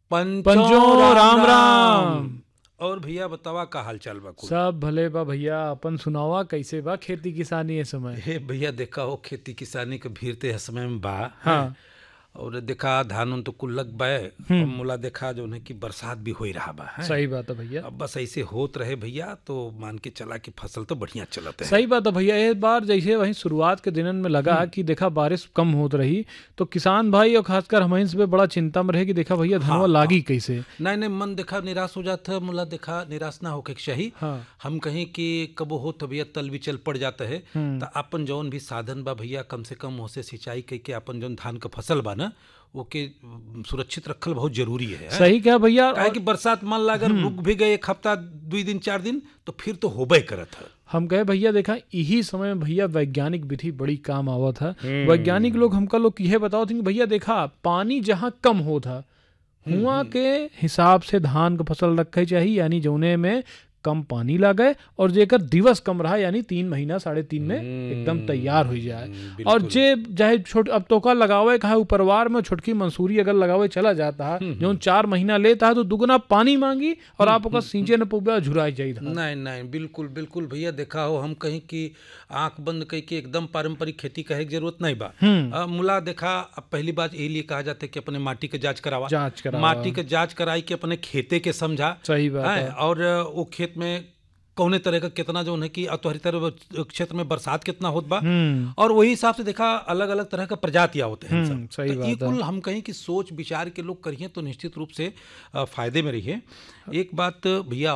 पंचो राम राम। और भैया बतावा का हाल चाल बा कुल? सब भले बा भैया, अपन सुनावा कैसे बा खेती किसानी ये समय? हे भैया देखा हो खेती किसानी के भीड़ ते समय में बा। हाँ। और देखा धान उन तो कुल लग बाए और मुला देखा जो है कि बरसात भी हो ही रहा बा है। सही बात है भैया। अब बस ऐसे होत रहे भैया तो मान के चला कि फसल तो बढ़िया चलत है। सही बात है भैया। एक बार जैसे वहीं शुरुआत के दिनन में लगा कि देखा बारिश कम होत रही तो किसान भाई और खासकर हम पे बड़ा चिंता में रहे कि देखा भैया धनवा लागी कैसे। नहीं मन देखा निराश हो जाता है, मुला देखा निराश ना होके चाहिए। हाँ। हम कहीं कि कब हो तो भैया तल भी चल पड़ जाता है तो अपन जौन भी साधन बा भैया कम से कम हो से सिंचाई करके अपन जौन धान का फसल बा ना ओके सुरक्षित रखल बहुत जरूरी है। सही क्या भैया। काहे कि बरसात मान ला अगर रुक भी गए एक हफ्ता 2 दिन 4 दिन तो फिर तो होबे करत है। हम कहे भैया देखा यही समय में भैया वैज्ञानिक विधि बड़ी काम आवत है। वैज्ञानिक लोग हमका लोग यह बताओ थे कि भैया देखा पानी जहाँ कम हो था हुआ के हिसाब से धान का फसल रखे चाहिए, यानी जौने में कम पानी लगे और जेकर दिवस कम रहा यानी 3 महीना 3.5 में एकदम तैयार हो जाए। और जे चाहे छोट अब तो का लगावे कहा उपरवार में छोटकी मंसूरी अगर लगावे चला जाता है जो 4 महीना लेता है तो दुगना पानी मांगी और आप ओकर सींचे न पुबा झुराई जाई। नहीं बिल्कुल बिल्कुल भैया देखा हो हम कहीं कि आंख बंद कह के एकदम पारंपरिक खेती कहे की जरूरत नहीं बा। मुला देखा अब पहली बात यही लिए कहा जाता है कि अपने माटी के जांच करावा। माटी के जांच कराई के अपने खेते के समझा। सही बात है। और वो खेत में कौने तरह का कितना जो है कि तुम्हारी तरह क्षेत्र में बरसात कितना होत बा और वही हिसाब से देखा अलग अलग तरह का प्रजातियां होते हैं सब। सही तो बात ये है। कुल हम कहें कि सोच विचार के लोग करिए तो निश्चित रूप से फायदे में रहिए। एक बात भैया